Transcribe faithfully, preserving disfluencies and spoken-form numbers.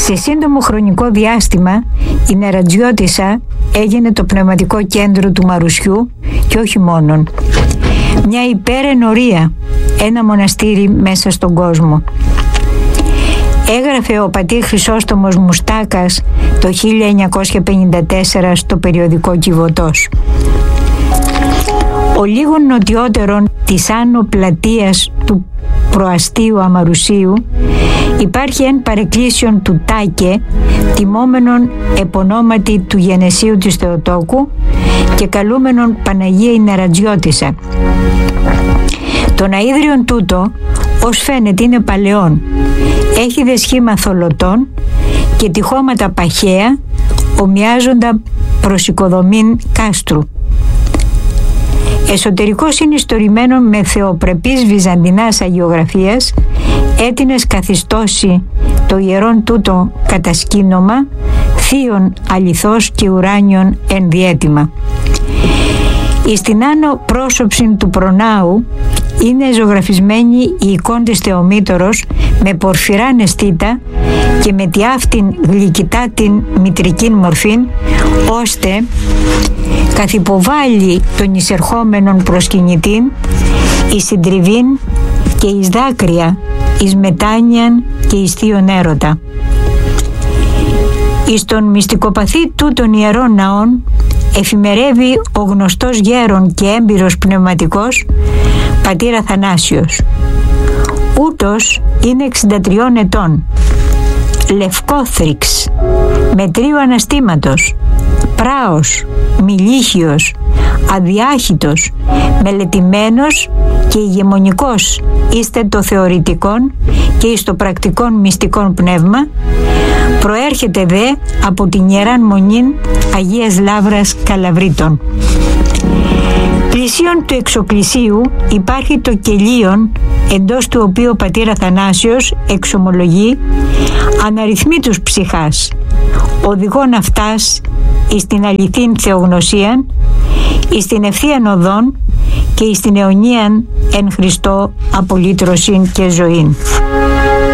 Σε σύντομο χρονικό διάστημα η Νερατζιώτισσα έγινε το πνευματικό κέντρο του Μαρουσιού και όχι μόνον. Μια υπερενορία, ένα μοναστήρι μέσα στον κόσμο. Έγραφε ο πατήρ Χρυσόστομος Μουστάκας το χίλια εννιακόσια πενήντα τέσσερα στο περιοδικό Κιβωτός. Ο λίγων νοτιότερων της άνω πλατείας του προαστίου Αμαρουσίου υπάρχει εν παρεκκλήσιον του Τάκε, τιμόμενον επωνόματι του γενεσίου της Θεοτόκου και καλούμενον Παναγία η Νερατζιώτισσα. Το ναΐδριον τούτο, ως φαίνεται, είναι παλαιόν. Έχει δε σχήμα θολωτών και τυχώματα παχαία, ομοιάζοντα προς οικοδομήν κάστρου. Εσωτερικό συνιστορημένο με θεοπρεπής βυζαντινάς αγιογραφίας, έτεινες καθιστώσει το ιερόν τούτο κατασκήνομα, θείον αληθώς και ουράνιον ενδιέτοιμα. Εις την άνω πρόσωψην του προνάου είναι ζωγραφισμένη η εικόν της Θεομήτωρος με πορφυρά νεστήτα και με τη αυτήν γλυκητά την μητρικήν μορφήν, ώστε καθυποβάλλει τον εισερχόμενον προσκυνητήν εις συντριβήν και εις δάκρυα, εις μετάνοιαν και εις θείον έρωτα. Εις τον μυστικοπαθή τούτων ιερών ναών εφημερεύει ο γνωστός γέρον και έμπειρος πνευματικός πατήρ Αθανάσιος. Ούτως είναι εξήντα τριών ετών, λευκόθρυξ, μετρίου αναστήματος, πράος, μιλίχιος, αδιάχυτος, μελετημένος και ηγεμονικός είστε το θεωρητικόν και εις το πρακτικόν μυστικόν πνεύμα, προέρχεται δε από την Ιεράν Μονήν Αγίας Λαύρας Καλαβρίτων. Πλησίον του εξοκλησίου υπάρχει το κελίον, εντός του οποίου ο πατήρ Αθανάσιος εξομολογεί αναριθμήτους ψυχάς, οδηγών αυτάς εις την αληθήν θεογνωσίαν, εις την ευθείαν οδόν και εις την αιωνίαν εν Χριστώ απολύτρωσιν και ζωήν.